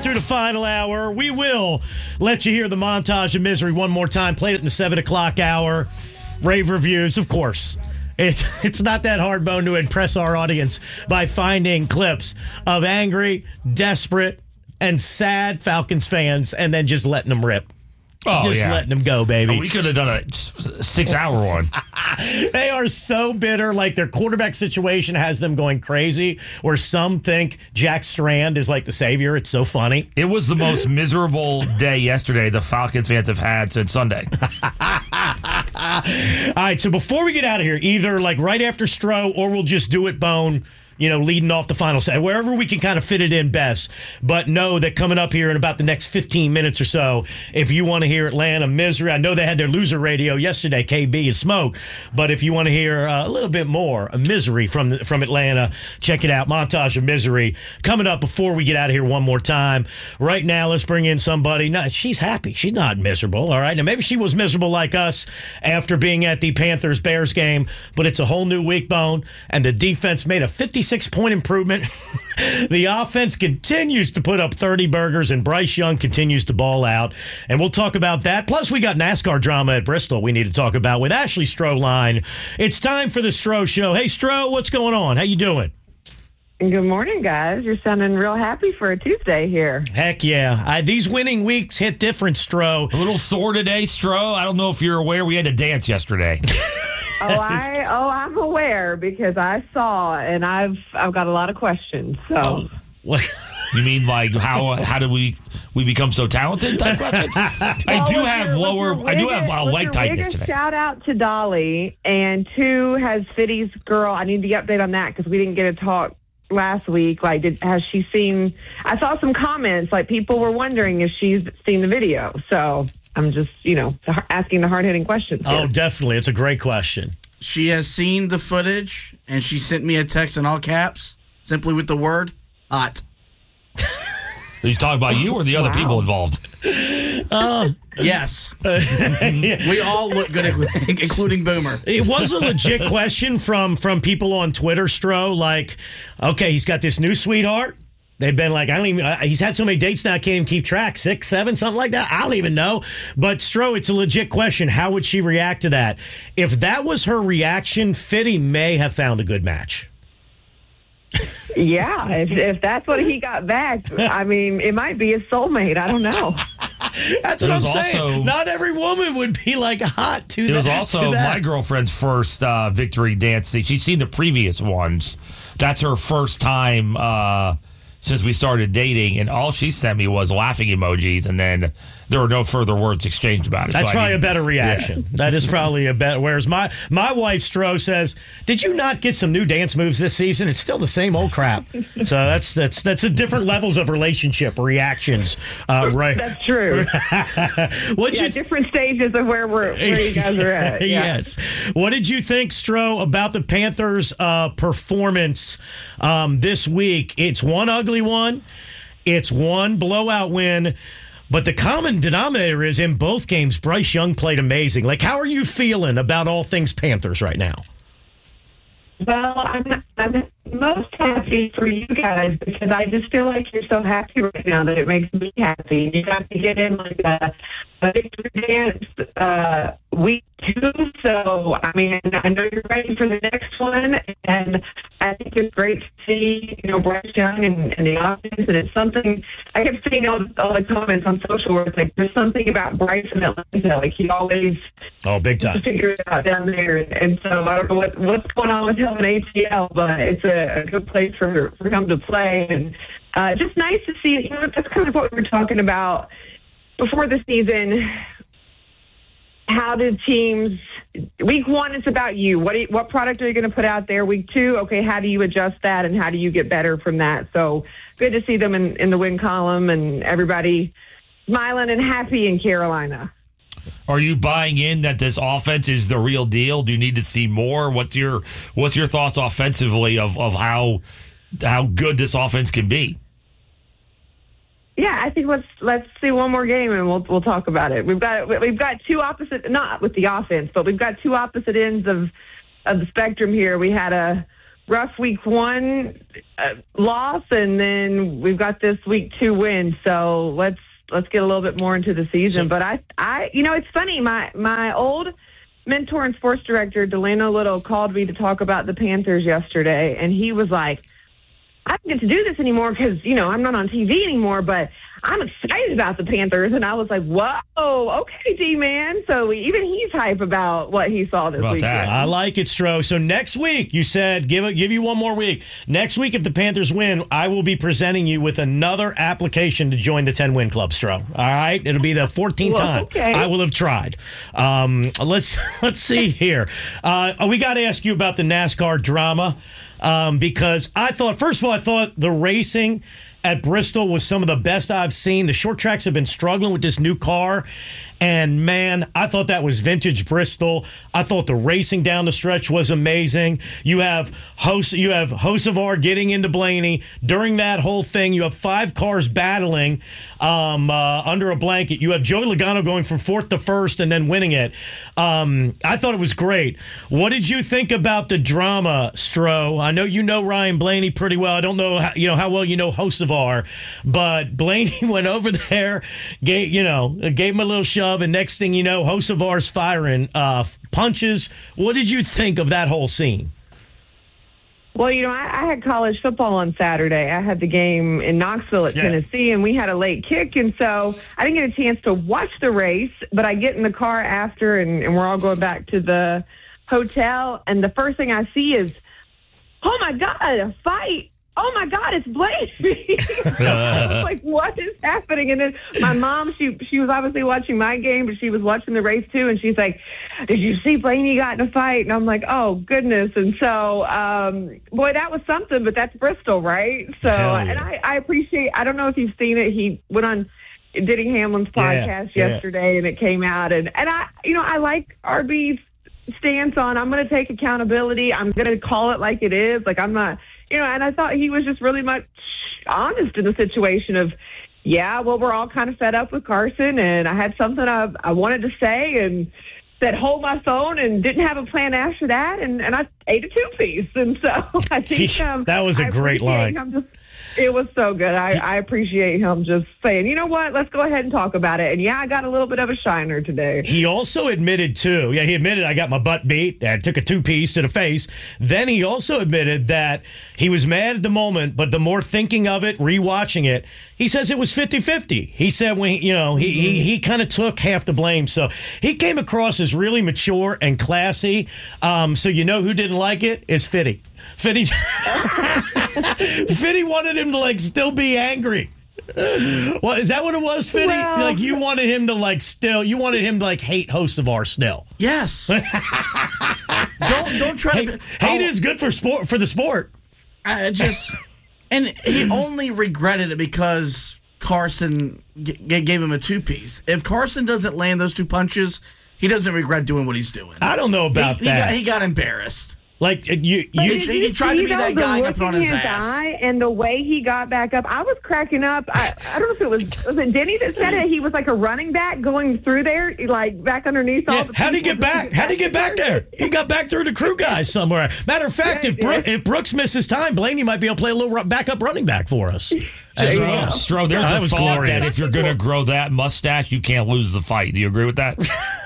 through the final hour. We will let you hear the montage of Misery one more time. Played it in the 7 o'clock hour. Rave reviews, of course. It's not that hard bone to impress our audience by finding clips of angry, desperate, and sad Falcons fans and then just letting them rip. Letting them go, baby. We could have done a 6-hour one. They are so bitter. Like, their quarterback situation has them going crazy, where some think Jack Strand is like the savior. It's so funny. It was the most miserable day yesterday the Falcons fans have had since Sunday. All right, so before we get out of here, either like right after Stro or we'll just do it, Bone, leading off the final set, wherever we can kind of fit it in best. But know that coming up here in about the next 15 minutes or so, if you want to hear Atlanta Misery, I know they had their loser radio yesterday, KB and Smoke, but if you want to hear a little bit more of Misery from Atlanta, check it out. Montage of Misery coming up before we get out of here one more time. Right now, let's bring in somebody. No, she's happy. She's not miserable, all right? Now, maybe she was miserable like us after being at the Panthers-Bears game, but it's a whole new week, Bone, and the defense made a 56-point improvement. The offense continues to put up 30 burgers, and Bryce Young continues to ball out. And we'll talk about that. Plus, we got NASCAR drama at Bristol we need to talk about with Ashley Stroline. It's time for the Stro Show. Hey, Stro, what's going on? How you doing? Good morning, guys. You're sounding real happy for a Tuesday here. Heck yeah. These winning weeks hit different, Stro. A little sore today, Stro. I don't know if you're aware we had to dance yesterday. I'm aware because I saw, and I've got a lot of questions. So, you mean like how did we become so talented? Type questions. I do have leg tightness today. Shout out to Dolly, and 2 has Fitty's girl. I need the update on that because we didn't get a talk last week. Has she seen? I saw some comments like people were wondering if she's seen the video. So. I'm just, asking the hard-hitting questions here. Oh, definitely. It's a great question. She has seen the footage, and she sent me a text in all caps, simply with the word, hot. Are you talking about you or the other people involved? Yes. We all look good, including Boomer. It was a legit question from people on Twitter, Stro, like, okay, he's got this new sweetheart. They've been like, he's had so many dates now, I can't even keep track. 6, 7, something like that. I don't even know. But, Stro, it's a legit question. How would she react to that? If that was her reaction, Fitty may have found a good match. Yeah, if that's what he got back, it might be his soulmate. I don't know. That's what I'm saying. Not every woman would be like hot to that. It was also my girlfriend's first victory dance. She's seen the previous ones. That's her first time since we started dating, and all she sent me was laughing emojis, and then there were no further words exchanged about it. That's probably a better reaction. Yeah. That is probably a better. Whereas my wife, Stro, says, did you not get some new dance moves this season? It's still the same old crap. So that's a different levels of relationship reactions. Right. That's true. Different stages of where you guys are at. Yeah. Yes. What did you think, Stro, about the Panthers' performance this week? It's one ugly one. It's one blowout win. But the common denominator is in both games, Bryce Young played amazing. Like, how are you feeling about all things Panthers right now? Well, I'm most happy for you guys because I just feel like you're so happy right now that it makes me happy. You got to get in like a victory dance week 2. So, I know you're ready for the next one. And I think it's great to see, Bryce Young and the offense. And it's something, I kept seeing all the comments on social where it's like, there's something about Bryce in Atlanta. Like, he always big time. Figure it out down there. And so I don't know what's going on with him in ATL, but it's a good place for him to play. And just nice to see, that's kind of what we were talking about before the season. How did teams, week 1, it's about you. What product are you going to put out there? Week 2, okay, how do you adjust that and how do you get better from that? So good to see them in the win column and everybody smiling and happy in Carolina. Are you buying in that this offense is the real deal? Do you need to see more? What's your thoughts offensively of how good this offense can be? Yeah, I think let's see one more game and we'll talk about it. We've got two opposite, not with the offense, but we've got two opposite ends of the spectrum here. We had a rough week 1 loss, and then we've got this week 2 win. So let's get a little bit more into the season. But I it's funny. My old mentor and sports director, Delano Little, called me to talk about the Panthers yesterday, and he was like, I don't get to do this anymore because, I'm not on TV anymore, but I'm excited about the Panthers. And I was like, whoa, okay, D-man. So even he's hype about what he saw this week. I like it, Stro. So next week, you said, give you one more week. Next week, if the Panthers win, I will be presenting you with another application to join the 10-win club, Stro. All right? It'll be the 14th time okay. I will have tried. Let's see here. We got to ask you about the NASCAR drama because I thought the racing at Bristol was some of the best I've seen. The short tracks have been struggling with this new car. And, man, I thought that was vintage Bristol. I thought the racing down the stretch was amazing. You have Hocevar getting into Blaney. During that whole thing, you have 5 cars battling under a blanket. You have Joey Logano going from 4th to 1st and then winning it. I thought it was great. What did you think about the drama, Stro? I know you know Ryan Blaney pretty well. I don't know how well you know Hocevar, but Blaney went over there, gave him a little shove. And next thing you know, Hocevar's firing punches. What did you think of that whole scene? Well, I had college football on Saturday. I had the game in Knoxville at Tennessee, and we had a late kick. And so I didn't get a chance to watch the race, but I get in the car after, and we're all going back to the hotel. And the first thing I see is, oh, my God, a fight. Oh, my God, it's Blaney. I was like, what is happening? And then my mom, she was obviously watching my game, but she was watching the race too. And she's like, did you see Blaney got in a fight? And I'm like, oh, goodness. And so, boy, that was something, but that's Bristol, right? So, and I appreciate, I don't know if you've seen it. He went on Denny Hamlin's podcast yesterday and it came out. And I like RB's stance on, I'm going to take accountability. I'm going to call it like it is. Like, I'm not, and I thought he was just really much honest in the situation of, we're all kind of fed up with Carson, and I had something I wanted to say and said, hold my phone, and didn't have a plan after that, and I ate a 2-piece. And so I think that was a great line. It was so good. I appreciate him just saying, you know what, let's go ahead and talk about it. And I got a little bit of a shiner today. He also admitted, too, he admitted I got my butt beat. I took a 2-piece to the face. Then he also admitted that he was mad at the moment, but the more thinking of it, rewatching it, he says it was 50-50. He said when he kind of took half the blame. So he came across as really mature and classy. So who didn't like it is Fitty. Fitty wanted him to still be angry. Well, is that what it was, Fitty? Well, you wanted him to hate Hocevar still. Yes. don't try to hate is good for the sport. And he only regretted it because Carson gave him a 2-piece. If Carson doesn't land those 2 punches, he doesn't regret doing what he's doing. I don't know about that. He got embarrassed. He tried to be that guy up on his ass. And the way he got back up, I was cracking up. I don't know if it was it Denny that said it? He was like a running back going through there, back underneath all the How'd he get back? How'd he get back there? He got back through the crew guys somewhere. Matter of fact, if Brooks misses time, Blaney might be able to play a little backup running back for us. Stro, there's a thought that if you're going to grow that mustache, you can't lose the fight. Do you agree with that?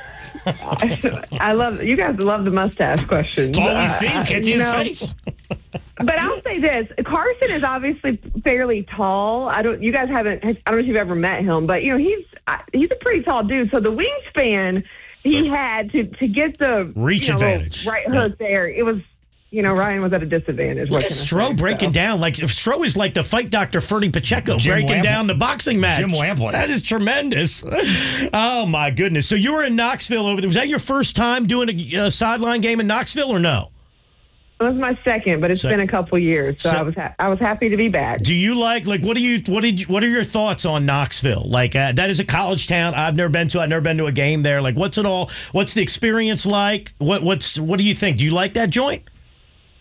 I love you guys. Love the mustache question. It's all we see. Can't see his face. But I'll say this: Carson is obviously fairly tall. You guys haven't. I don't know if you've ever met him, but he's a pretty tall dude. So the wingspan he had to get the reach advantage, right hook there. It was. Ryan was at a disadvantage. Look at Stro breaking down. If Stro is like the fight Dr. Ferdy Pacheco breaking down the boxing match. Jim Lampley. That is tremendous. Oh, my goodness. So you were in Knoxville over there. Was that your first time doing a sideline game in Knoxville or no? It was my second, but it's been a couple years, so I was happy to be back. Do you what are your thoughts on Knoxville? That is a college town. I've never been to a game there. What's the experience like? What do you think? Do you like that joint?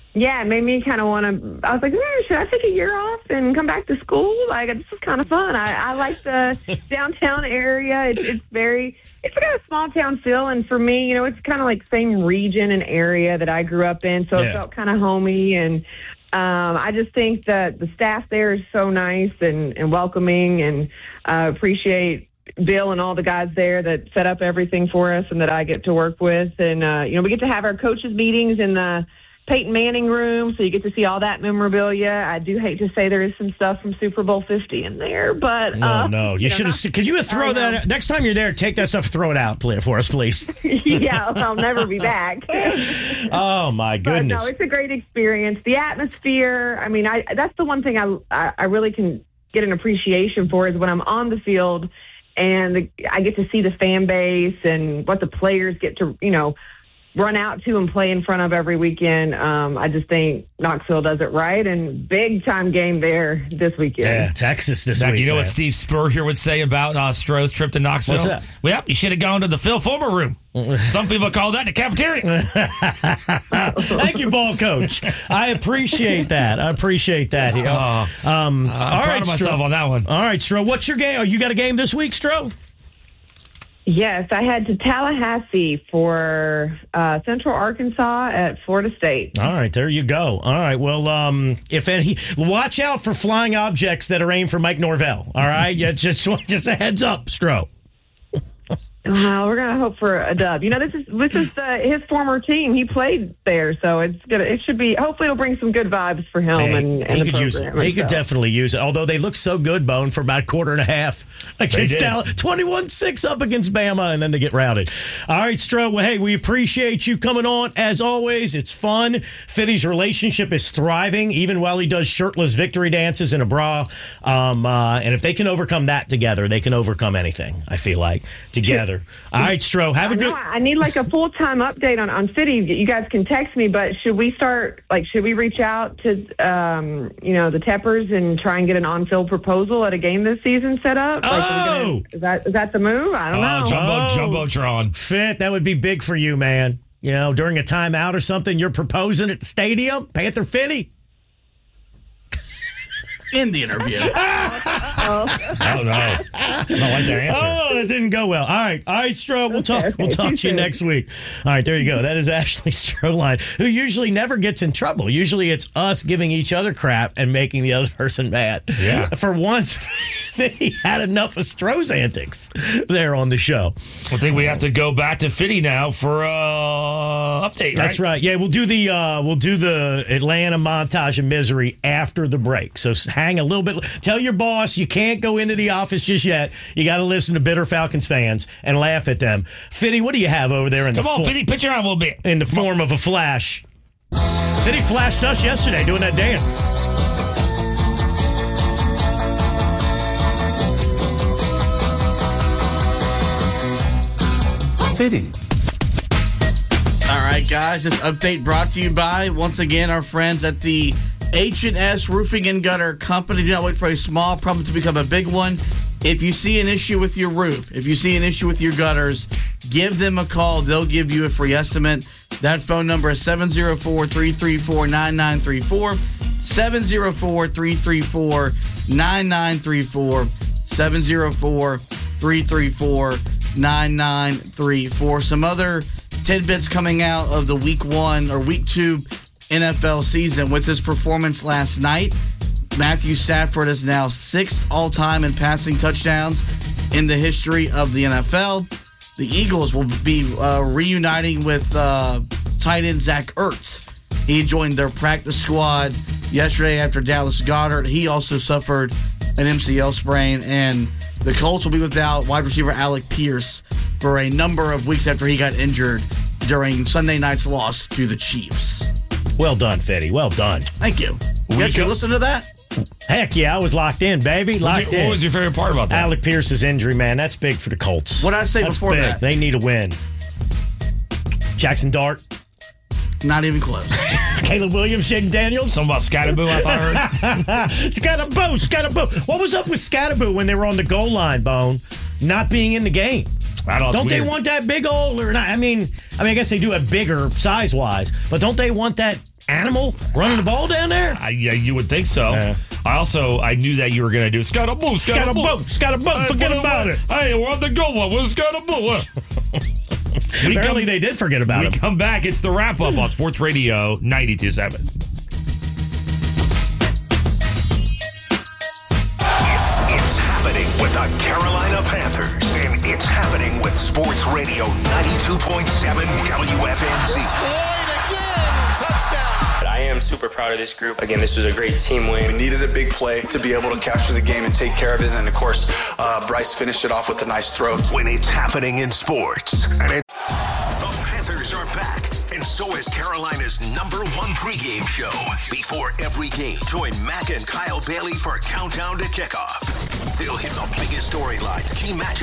Yeah, it made me kind of want to. I was like, should I take a year off and come back to school? Like, this is kind of fun. I like the downtown area. It's got a small town feel, and for me, it's kind of like same region and area that I grew up in, so it felt kind of homey. And I just think that the staff there is so nice and welcoming, and appreciate Bill and all the guys there that set up everything for us and that I get to work with. And we get to have our coaches meetings in the Peyton Manning room, so you get to see all that memorabilia. I do hate to say there is some stuff from Super Bowl 50 in there, but no, you should have. Could you throw that next time you're there? Take that stuff, throw it out, play it for us, please. Yeah, I'll never be back. Oh my goodness! But no, it's a great experience. The atmosphere. I mean, that's the one thing I really can get an appreciation for is when I'm on the field and I get to see the fan base and what the players get to run out to and play in front of every weekend. I just think Knoxville does it right, and big time game there this weekend. Yeah, Texas this week. You know what Steve Spurrier would say about Stroh's trip to Knoxville? What's that? Well, you should have gone to the Phil Fulmer room. Some people call that the cafeteria. Thank you, ball coach. I appreciate that. I'm all proud right, of myself on that one. All right, Stro, what's your game? You got a game this week, Stro? Yes, I head to Tallahassee for Central Arkansas at Florida State. All right, there you go. All right, well, watch out for flying objects that are aimed for Mike Norvell. All right, just a heads up, Stro. We're gonna hope for a dub. This is his former team. He played there, so it's good. It should be. Hopefully, it'll bring some good vibes for him. And he could use it. He could definitely use it. Although they look so good, Bone, for about a quarter and a half against Dallas, 21-6 up against Bama, and then they get routed. All right, Stro. Well, hey, we appreciate you coming on as always. It's fun. Fitty's relationship is thriving, even while he does shirtless victory dances in a bra. And if they can overcome that together, they can overcome anything. I feel like together. All right, Stro, have a good... I need like a full-time update on Fitty. You guys can text me, but should we reach out to, the Teppers and try and get an on-field proposal at a game this season set up? Is that the move? I don't know. Jumbotron. Fit, that would be big for you, man. During a timeout or something, you're proposing at the stadium, Panther Fitty. In the interview. Oh no! I don't like that answer. Oh, it didn't go well. All right, Stro. We'll talk. We'll talk to you next week. All right, there you go. That is Ashley Stroline, who usually never gets in trouble. Usually, it's us giving each other crap and making the other person mad. Yeah. For once, he had enough of Stroh's antics there on the show. I think we have to go back to Fitty now for update. That's right. Yeah, we'll do the Atlanta montage of misery after the break. So hang a little bit. Tell your boss you can't go into the office just yet. You got to listen to bitter Falcons fans and laugh at them. Fitty, what do you have over there? Come on, Fitty, pitch around a little bit. In the form of a flash. Fitty flashed us yesterday doing that dance. Fitting. All right, guys, this update brought to you by, once again, our friends at the H&S Roofing and Gutter Company. Do not wait for a small problem to become a big one. If you see an issue with your roof, if you see an issue with your gutters, give them a call. They'll give you a free estimate. That phone number is 704-334-9934. 704-334-9934. 704-334-9934. Some other tidbits coming out of the week 1 or week 2 NFL season. With his performance last night, Matthew Stafford is now 6th all-time in passing touchdowns in the history of the NFL. The Eagles will be reuniting with tight end Zach Ertz. He joined their practice squad yesterday after Dallas Goedert. He also suffered an MCL sprain, and the Colts will be without wide receiver Alec Pierce for a number of weeks after he got injured during Sunday night's loss to the Chiefs. Well done, Fitty. Well done. Thank you. You listen to that? Heck yeah, I was locked in, baby. Locked in. What was your favorite part about that? Alec Pierce's injury, man. That's big for the Colts. What did I say before big. that? They need a win. Jackson Dart. Not even close. Caleb Williams, Jaden Daniels. Something about Scatterboo, I thought I heard. Scatterboo. What was up with Scatterboo when they were on the goal line, Bone? Not being in the game. Don't they want that big old, or not? I mean, I guess they do have bigger size-wise, but don't they want that animal running the ball down there? Yeah, you would think so. I knew that you were going to do Scott-a-boo, Scott-a-boo, Scott-a-boo, forget about it. Hey, we're on the go one. What's Scott-a-boo? Apparently they did forget about it. We come back. It's the wrap-up on Sports Radio 92.7. It's happening with the Carolina Panthers, and it's happening with Sports Radio 92.7 WFNZ. I am super proud of this group. Again, this was a great team win. We needed a big play to be able to capture the game and take care of it. And, of course, Bryce finished it off with a nice throw. When it's happening in sports. The Panthers are back, and so is Carolina's #1 pregame show. Before every game, join Mac and Kyle Bailey for Countdown to Kickoff. They'll hit the biggest storylines, key matchups,